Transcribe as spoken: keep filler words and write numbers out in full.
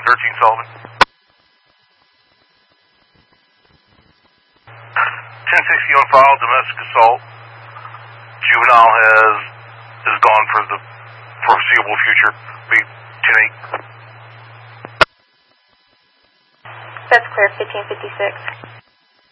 thirteen Sullivan. ten sixty on file, domestic assault. Juvenile has is gone for the foreseeable future. Be ten eight. That's clear, fifteen fifty-six.